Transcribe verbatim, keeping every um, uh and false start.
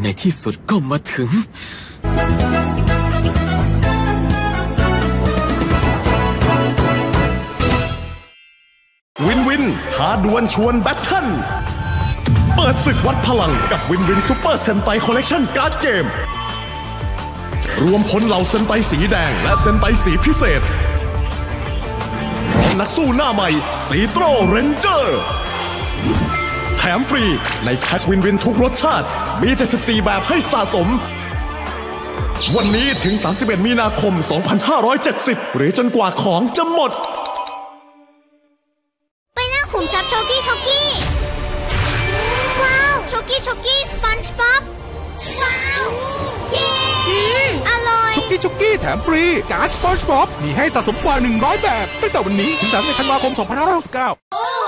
ในที่สุดก็มาถึงวินวินท้าดวลชวนแบทเทิลเปิดศึกวัดพลังกับวินวินซูเปอร์เซนไตคอลเลกชันการ์ดเกมรวมพลเหล่าเซนไตสีแดงและเซนไตสีพิเศษพร้อมนักสู้หน้าใหม่สีโตรเรนเจอร์แถมฟรีในแพ็ควินวินทุกรสชาติมีเจ็ดสิบสี่แบบให้สะสมวันนี้ถึงสามสิบเอ็ดมีนาคมสองพันห้าร้อยเจ็ดสิบหรือจนกว่าของจะหมดไปหน้าขุมทรัพย์โชกี้โชกี้ว้าวโชกี้โชกี้สปันจ์บ๊อบว้าวเย้อร่อยชุกกี้ชุกกี้แถมฟรีการ์ดสปอนจ์บ๊อบมีให้สะสมกว่าหนึ่งร้อยแบบตั้งแต่วันนี้ถึงสามสิบเอ็ดธันวาคมสองพันห้าร้อยหกสิบเก้า